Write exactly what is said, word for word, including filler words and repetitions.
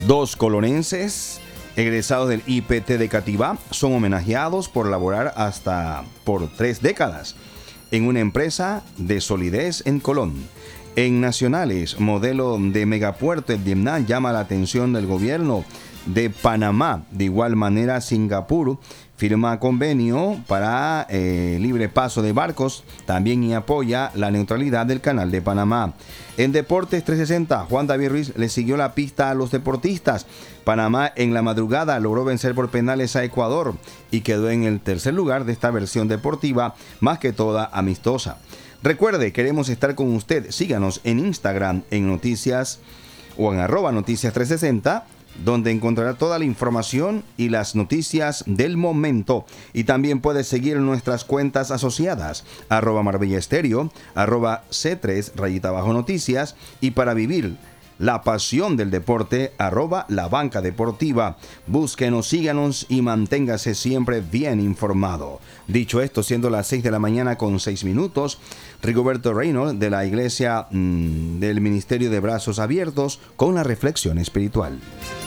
Dos colonenses egresados del I P T de Cativá son homenajeados por laborar hasta por tres décadas en una empresa de solidez en Colón. En nacionales, modelo de megapuerto, el Vietnam llama la atención del gobierno de Panamá. De igual manera, Singapur firma convenio para eh, libre paso de barcos también y apoya la neutralidad del canal de Panamá. En Deportes trescientos sesenta, Juan David Ruiz le siguió la pista a los deportistas. Panamá en la madrugada logró vencer por penales a Ecuador y quedó en el tercer lugar de esta versión deportiva, más que toda amistosa. Recuerde, queremos estar con usted. Síganos en Instagram en noticias o en arroba noticias trescientos sesenta, donde encontrará toda la información y las noticias del momento. Y también puede seguir nuestras cuentas asociadas, arroba Marbella Estéreo, arroba C tres, rayita bajo noticias, y para vivir la pasión del deporte, arroba La Banca Deportiva. Búsquenos, síganos y manténgase siempre bien informado. Dicho esto, siendo las seis de la mañana con seis minutos, Rigoberto Reynolds de la Iglesia mmm, del Ministerio de Brazos Abiertos con la reflexión espiritual.